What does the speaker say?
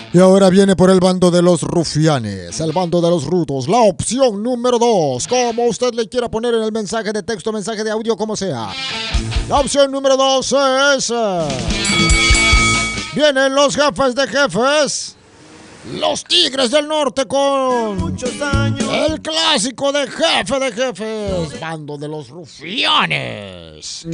Y ahora viene por el bando de los rufianes, el bando de los rudos, la opción número 2, como usted le quiera poner en el mensaje de texto, mensaje de audio, como sea. La opción número 2 es... vienen los jefes de jefes, los Tigres del Norte con Muchos años. el clásico de jefe de jefes, bando de los rufianes.